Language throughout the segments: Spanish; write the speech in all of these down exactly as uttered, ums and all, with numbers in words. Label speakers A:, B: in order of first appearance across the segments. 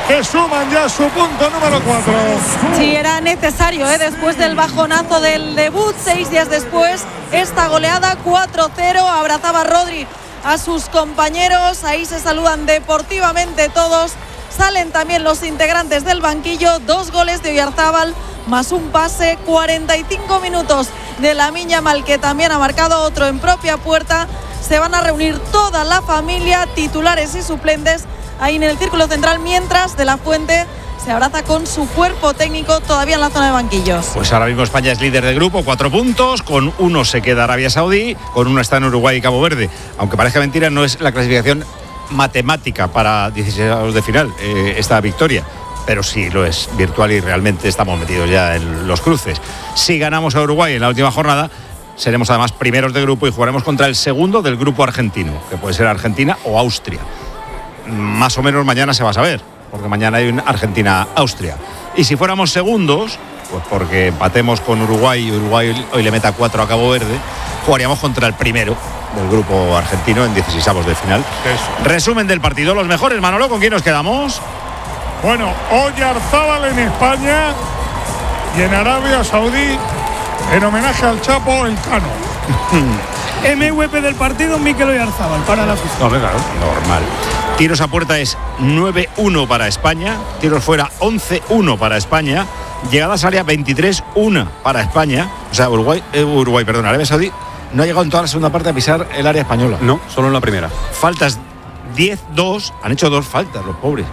A: que suman ya su punto número cuatro.
B: Sí, era necesario, ¿eh? Después del bajonazo del debut, seis días después, esta goleada cuatro cero. Abrazaba a Rodri a sus compañeros, ahí se saludan deportivamente todos. Salen también los integrantes del banquillo, dos goles de Oyarzábal más un pase, cuarenta y cinco minutos de Lamine Yamal, que también ha marcado otro en propia puerta. Se van a reunir toda la familia, titulares y suplentes, ahí en el círculo central, mientras De la Fuente se abraza con su cuerpo técnico todavía en la zona de banquillos.
C: Pues ahora mismo España es líder del grupo, cuatro puntos, con uno se queda Arabia Saudí, con uno está en Uruguay y Cabo Verde. Aunque parezca mentira, no es la clasificación matemática para dieciséis de final eh, esta victoria, pero sí lo es virtual y realmente estamos metidos ya en los cruces. Si ganamos a Uruguay en la última jornada, seremos además primeros de grupo y jugaremos contra el segundo del grupo argentino, que puede ser Argentina o Austria. Más o menos mañana se va a saber, porque mañana hay un Argentina-Austria. Y si fuéramos segundos, pues porque empatemos con Uruguay y Uruguay hoy le meta cuatro a Cabo Verde, jugaríamos contra el primero del grupo argentino en dieciseisavos de final. Eso. Resumen del partido, los mejores, Manolo, ¿con quién nos quedamos?
A: Bueno, Oyarzábal en España y en Arabia Saudí, en homenaje al Chapo, el Cano.
D: M V P del partido, Mikel Oyarzábal, para la FIFA.
C: No, claro, normal. Tiros a puerta es nueve uno para España, tiros fuera once uno para España, llegadas al área veintitrés uno para España. O sea, Uruguay, eh, Uruguay, perdón, Arabia Saudí no ha llegado en toda la segunda parte a pisar el área española.
E: No, solo en la primera.
C: Faltas diez dos, han hecho dos faltas los pobres.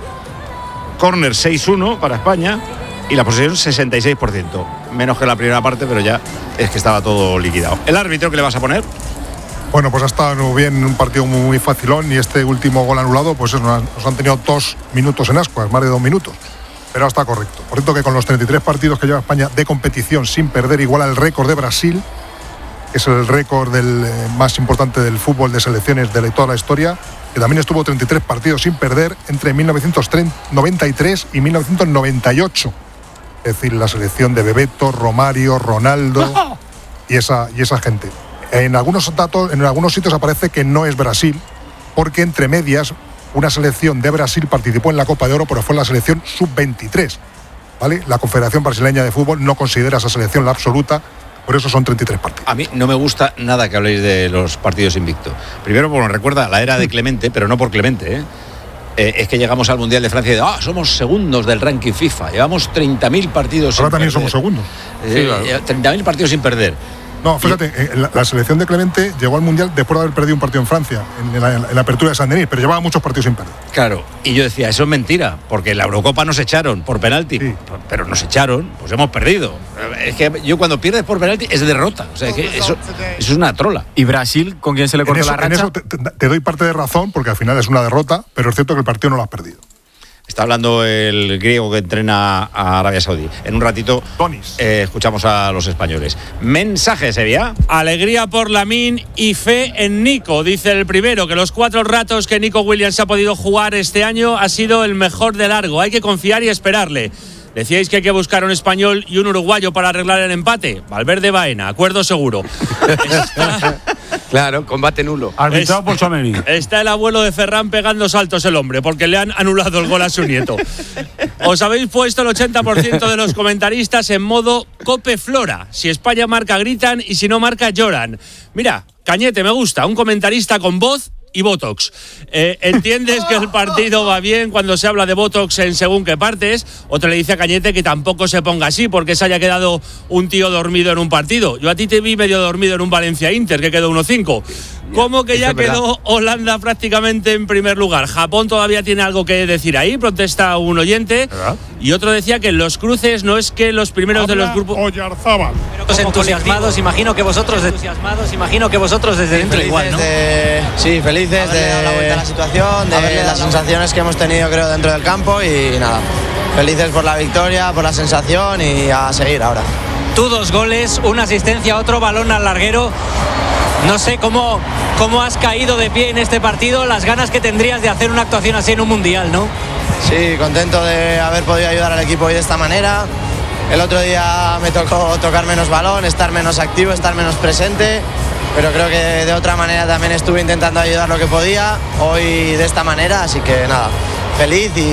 C: Córner seis uno para España y la posesión sesenta y seis por ciento. Menos que la primera parte, pero ya es que estaba todo liquidado. ¿El árbitro qué le vas a poner?
F: Bueno, pues ha estado bien, un partido muy, muy facilón, y este último gol anulado, pues eso, nos han tenido dos minutos en ascuas, más de dos minutos. Pero está correcto. Por cierto que con los treinta y tres partidos que lleva España de competición sin perder, igual al récord de Brasil, que es el récord del, eh, más importante del fútbol de selecciones de toda la historia, que también estuvo treinta y tres partidos sin perder entre mil novecientos noventa y tres y mil novecientos noventa y ocho. Es decir, la selección de Bebeto, Romario, Ronaldo y esa, y esa gente. En algunos datos, en algunos sitios aparece que no es Brasil, porque entre medias una selección de Brasil participó en la Copa de Oro, pero fue la selección sub veintitrés, ¿vale? La Confederación Brasileña de Fútbol no considera esa selección la absoluta, por eso son treinta y tres partidos.
C: A mí no me gusta nada que habléis de los partidos invictos. Primero, porque me recuerda a la era de Clemente, pero no por Clemente, ¿eh? Eh, es que llegamos al Mundial de Francia y de, ah, somos segundos del ranking FIFA, llevamos treinta mil partidos
F: Ahora
C: sin
F: también
C: perder.
F: somos segundos.
C: Eh,
F: Sí, claro.
C: treinta mil partidos sin perder.
F: No, fíjate, y... la, la selección de Clemente llegó al Mundial después de haber perdido un partido en Francia, en la, en la apertura de Saint-Denis, pero llevaba muchos partidos sin perder.
C: Claro, y yo decía, eso es mentira, porque en la Eurocopa nos echaron por penalti, sí. Pero nos echaron, pues hemos perdido. Es que yo cuando pierdes por penalti es derrota, o sea, es que eso, eso es una trola.
E: ¿Y Brasil, con quién se le cortó
F: eso,
E: la racha?
F: En eso te, te, te doy parte de razón, porque al final es una derrota, pero es cierto que el partido no lo has perdido.
C: Está hablando el griego que entrena a Arabia Saudí. En un ratito eh, escuchamos a los españoles. Mensaje, Sevilla.
G: Alegría por Lamine y fe en Nico. Dice el primero que los cuatro ratos que Nico Williams ha podido jugar este año ha sido el mejor de largo. Hay que confiar y esperarle. Decíais que hay que buscar un español y un uruguayo para arreglar el empate. Valverde Baena, acuerdo seguro. Está...
H: Claro, combate nulo.
G: Arbitrado por Tchouaméni. Está el abuelo de Ferran pegando saltos el hombre, porque le han anulado el gol a su nieto. Os habéis puesto el ochenta por ciento de los comentaristas en modo Cope Flora. Si España marca, gritan, y si no marca, lloran. Mira, Cañete, me gusta, un comentarista con voz y Botox. Eh, ¿Entiendes que el partido va bien cuando se habla de Botox en según qué partes? Otro le dice a Cañete que tampoco se ponga así porque se haya quedado un tío dormido en un partido. Yo a ti te vi medio dormido en un Valencia-Inter que quedó uno cinco. ¿Cómo que ya quedó Holanda prácticamente en primer lugar? Japón todavía tiene algo que decir ahí, protesta un oyente. ¿Verdad? Y otro decía que en los cruces no es que los primeros
A: Habla
G: de los grupos...
A: Oyarzábal.
I: Los entusiasmados, imagino que vosotros entusiasmados, imagino que vosotros desde dentro
J: felices
I: igual, ¿no?
J: De, sí, felices de dar la vuelta a la situación, de las sensaciones que hemos tenido, creo, dentro del campo, y nada, felices por la victoria, por la sensación, y a seguir ahora.
I: Tú dos goles, una asistencia, otro balón al larguero. No sé cómo, cómo has caído de pie en este partido, las ganas que tendrías de hacer una actuación así en un mundial, ¿no?
J: Sí, contento de haber podido ayudar al equipo hoy de esta manera. El otro día me tocó tocar menos balón, estar menos activo, estar menos presente, pero creo que de otra manera también estuve intentando ayudar lo que podía, hoy de esta manera, así que nada, feliz y